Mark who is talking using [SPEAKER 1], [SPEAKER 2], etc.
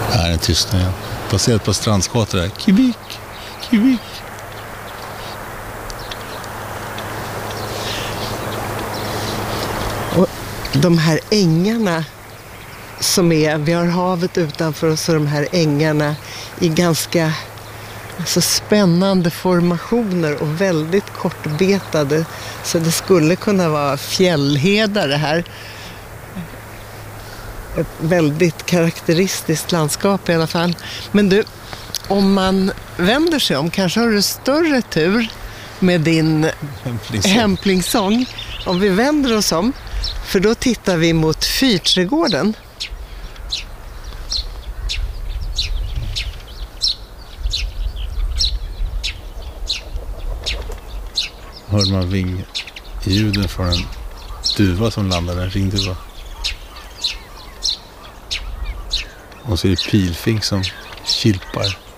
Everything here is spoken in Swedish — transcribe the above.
[SPEAKER 1] Här är en tystnad igen. Baserat på strandskator där. Kvik, kvik.
[SPEAKER 2] Och de här ängarna som är, vi har havet utanför oss och de här ängarna i ganska spännande formationer och väldigt kortbetade, så det skulle kunna vara fjällhedare här. Ett väldigt karaktäristiskt landskap i alla fall. Men du, om man vänder sig om, kanske har du större tur med din hämplingssång. Om vi vänder oss om, för då tittar vi mot Fyrträdgården.
[SPEAKER 1] Hör man vingljuden från en duva som landade, en ringduva. Och så är det pilfink som kilpar.